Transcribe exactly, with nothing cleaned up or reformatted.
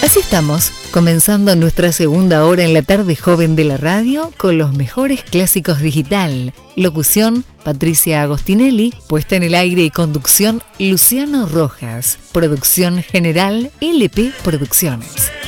Así estamos, comenzando nuestra segunda hora en la tarde joven de la radio con los mejores clásicos digital. Locución, Patricia Agostinelli. Puesta en el aire y conducción, Luciano Rojas. Producción general, L P Producciones.